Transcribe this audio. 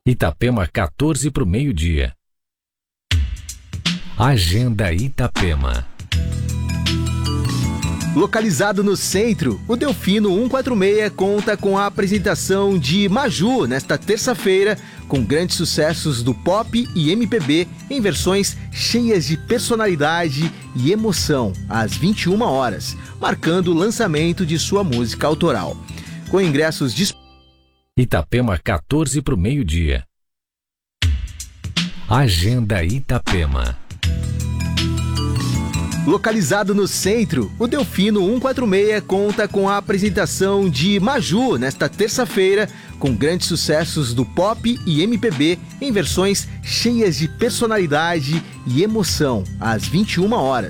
Itapema 14 para o meio-dia. Agenda Itapema. Localizado no centro, o Delfino 146 conta com a apresentação de Maju nesta terça-feira, com grandes sucessos do pop e MPB em versões cheias de personalidade e emoção, às 21 horas, marcando o lançamento de sua música autoral. Com ingressos disponíveis. Itapema 14 para o meio-dia. Agenda Itapema. Localizado no centro, o Delfino 146 conta com a apresentação de Maju nesta terça-feira, com grandes sucessos do pop e MPB em versões cheias de personalidade e emoção, às 21 horas.